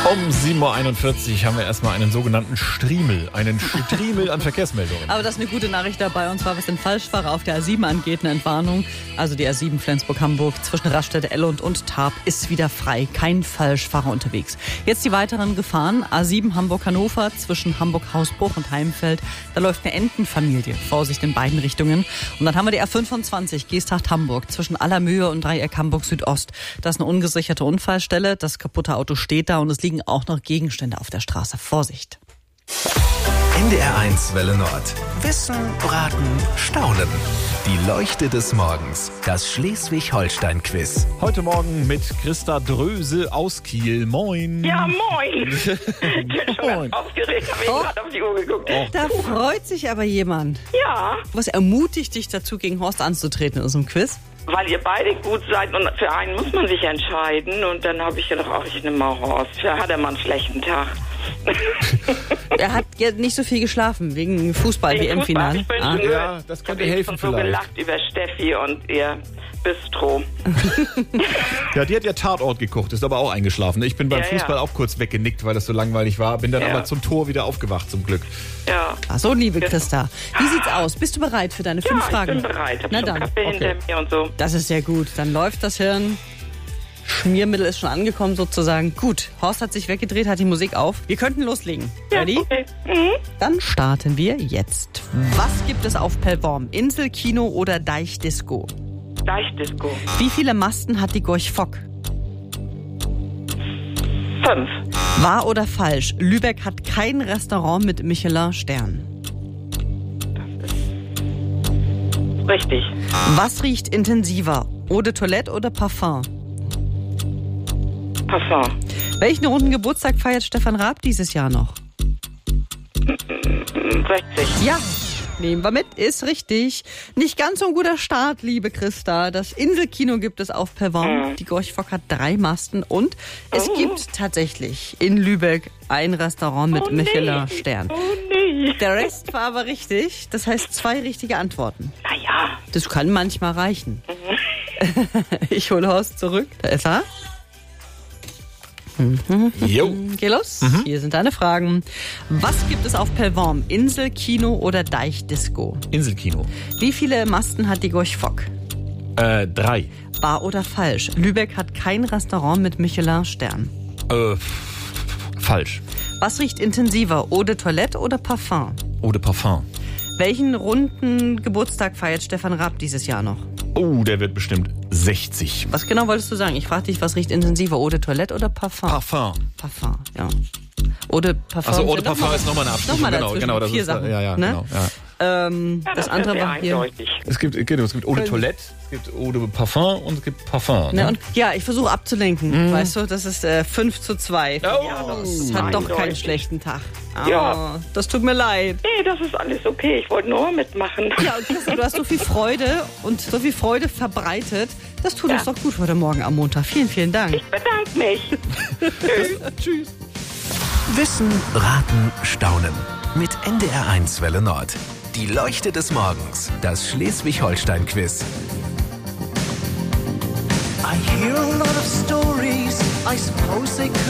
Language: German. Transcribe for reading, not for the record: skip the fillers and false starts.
Um 7.41 Uhr haben wir erstmal einen sogenannten Striemel. Einen Striemel an Verkehrsmeldungen. Aber das ist eine gute Nachricht dabei. Und zwar, was den Falschfahrer auf der A7 angeht, eine Entwarnung. Also die A7 Flensburg-Hamburg zwischen Raststätte Ellund und Tarp ist wieder frei. Kein Falschfahrer unterwegs. Jetzt die weiteren Gefahren. A7 Hamburg-Hannover zwischen Hamburg-Hausbruch und Heimfeld. Da läuft eine Entenfamilie. Vorsicht in beiden Richtungen. Und dann haben wir die A25 Geesthacht-Hamburg zwischen Allermöhe und Dreieck Hamburg-Südost. Das ist eine ungesicherte Unfallstelle. Das kaputte Auto steht da und es liegen auch noch Gegenstände auf der Straße. Vorsicht. NDR1 Welle Nord. Wissen, Raten, Staunen. Die Leuchte des Morgens. Das Schleswig-Holstein-Quiz. Heute Morgen mit Christa Dröse aus Kiel. Moin. Ja, moin. Ich bin schon ganz aufgeregt, habe ich gerade auf die Uhr geguckt. Da freut sich aber jemand. Ja, Was ermutigt dich dazu, gegen Horst anzutreten in unserem Quiz? weil ihr beide gut seid und für einen muss man sich entscheiden. Und dann habe ich gedacht, ach, ich nehme mal Horst. Ja, hat er mal einen schlechten Tag. Er hat ja nicht so viel geschlafen wegen Fußball-WM-Finale. Ich bin Ah. schon Ja, das könnte ich hab helfen so vielleicht. gelacht über Steffi und ihr Bistro. Ja, die hat ja Tatort gekocht, ist aber auch eingeschlafen. Ich bin beim Ja, Fußball ja. auch kurz weggenickt, weil das so langweilig war. Bin dann Ja. aber zum Tor wieder aufgewacht, zum Glück. Ja. Ach so, liebe Christa. Wie sieht's aus? Bist du bereit für deine 5 Ja, Fragen? ich bin bereit. Hab Na schon dann. Kaffee hinter mir und so. Das ist sehr gut. Dann läuft das Hirn. Schmiermittel ist schon angekommen sozusagen. Gut, Horst hat sich weggedreht, hat die Musik auf. Wir könnten loslegen. Ready? Okay. Dann starten wir jetzt. Was gibt es auf Pellworm? Inselkino oder Deichdisco? Deichdisco. Wie viele Masten hat die Gorch Fock? 5. Wahr oder falsch? Lübeck hat kein Restaurant mit Michelin-Stern. Richtig. Was riecht intensiver? Eau de Toilette oder Parfum? Parfum. Welchen runden Geburtstag feiert Stefan Raab dieses Jahr noch? 60. Ja, nehmen wir mit, ist richtig. Nicht ganz so ein guter Start, liebe Christa. Das Inselkino gibt es auf Pellworm. Die Gorch Fock hat 3 Masten und es gibt tatsächlich in Lübeck ein Restaurant mit Michelin-Stern. Oh nee. Der Rest war aber richtig. Das heißt 2 richtige Antworten. Naja. Das kann manchmal reichen. Ich hole Horst zurück. Da ist er. Jo. Geh los. Hier sind deine Fragen. Was gibt es auf Pellworm? Inselkino oder Deichdisco? Inselkino. Wie viele Masten hat die Gorch Fock? 3. Wahr oder falsch? Lübeck hat kein Restaurant mit Michelin-Stern. Falsch. Was riecht intensiver? Eau de Toilette oder Parfum? Eau de Parfum. Welchen runden Geburtstag feiert Stefan Raab dieses Jahr noch? Oh, der wird bestimmt 60. Was genau wolltest du sagen? Ich frage dich, was riecht intensiver? Eau de Toilette oder Parfum? Parfum. Parfum, ja. Eau de Parfum. Also Eau de Parfum ist nochmal eine Abstufung. Nochmal Genau, dazwischen. genau. Das 4 ist, Sachen. ja, ne? genau. Ja. Das andere sehr war hier. eindeutig. Es gibt Eau de Toilette, es gibt Eau de Parfum und es gibt Parfum. Ne, und ja, ich versuche abzulenken. Weißt du, das ist 5:2. Oh. Das hat doch keinen Eindeutig. schlechten Tag. Ja. Das tut mir leid. Nee, das ist alles okay. Ich wollte nur mitmachen. Ja, und Christa, du hast so viel Freude und so viel Freude verbreitet. Das tut uns doch gut heute Morgen am Montag. Vielen, vielen Dank. Ich bedanke mich. Tschüss. Wissen, Raten, Staunen. Mit NDR1 Welle Nord. Die Leuchte des Morgens. Das Schleswig-Holstein-Quiz. I hear a lot of stories, I suppose they could